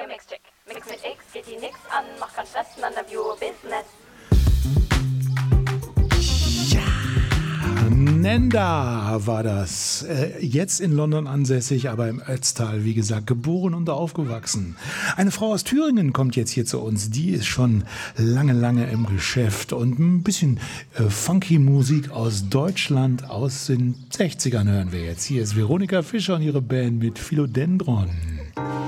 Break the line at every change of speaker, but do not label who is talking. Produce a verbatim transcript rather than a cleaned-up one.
Mixcheck. Mix mit X, geht die nix an, macht keinen Stress, none of your business.
Nenda war das. Äh, jetzt in London ansässig, aber im Ötztal, wie gesagt, geboren und aufgewachsen. Eine Frau aus Thüringen kommt jetzt hier zu uns. Die ist schon lange, lange im Geschäft. Und ein bisschen äh, funky Musik aus Deutschland aus den sechzigern hören wir jetzt. Hier ist Veronika Fischer und ihre Band mit Philodendron.